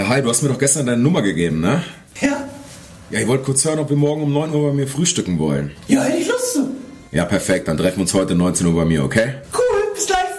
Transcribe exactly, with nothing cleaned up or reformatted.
hi, du hast mir doch gestern deine Nummer gegeben, ne? Ja. Ja, ich wollte kurz hören, ob wir morgen um neun Uhr bei mir frühstücken wollen. Ja, hätte ich Lust zu. Ja, perfekt, dann treffen wir uns heute neunzehn Uhr bei mir, okay? Cool, bis gleich.